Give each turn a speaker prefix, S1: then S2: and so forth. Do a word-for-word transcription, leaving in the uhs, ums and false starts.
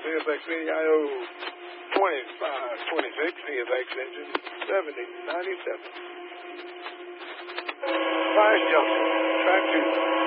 S1: C F X V I O twenty-five twenty-six, C F X engine seventy ninety-seven. Fire junction, track two.